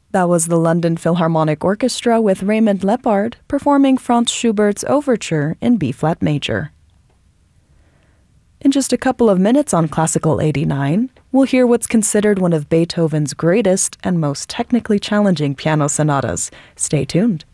That was the London Philharmonic Orchestra with Raymond Lepard performing Franz Schubert's Overture in B-flat major. In just a couple of minutes on Classical 89, we'll hear what's considered one of Beethoven's greatest and most technically challenging piano sonatas. Stay tuned.